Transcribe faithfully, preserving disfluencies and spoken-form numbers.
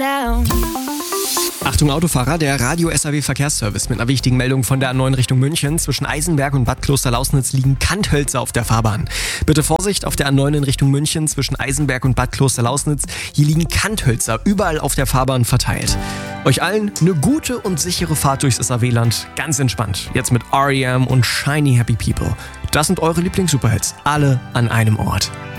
down. Achtung Autofahrer, der Radio-S A W Verkehrsservice mit einer wichtigen Meldung von der A neun Richtung München. Zwischen Eisenberg und Bad Klosterlausnitz liegen Kanthölzer auf der Fahrbahn. Bitte Vorsicht auf der A neun in Richtung München zwischen Eisenberg und Bad Klosterlausnitz. Hier liegen Kanthölzer überall auf der Fahrbahn verteilt. Euch allen eine gute und sichere Fahrt durchs S A W-Land. Ganz entspannt. Jetzt mit R E M und Shiny Happy People. Das sind eure Lieblings-Superhits. Alle an einem Ort.